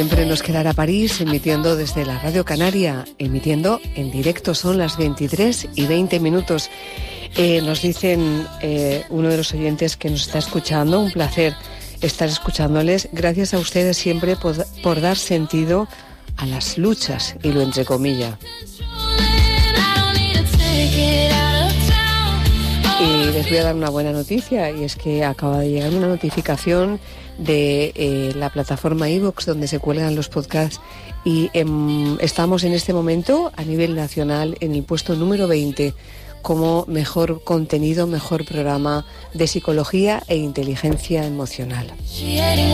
Siempre nos quedará París, emitiendo desde la Radio Canaria, emitiendo en directo. Son las 23:20. Nos dicen uno de los oyentes que nos está escuchando, un placer estar escuchándoles. Gracias a ustedes siempre por dar sentido a las luchas, y lo entrecomilla. Y les voy a dar una buena noticia, y es que acaba de llegar una notificación de la plataforma iVoox, donde se cuelgan los podcasts, y estamos en este momento a nivel nacional en el puesto número 20 como mejor contenido, mejor programa de psicología e inteligencia emocional.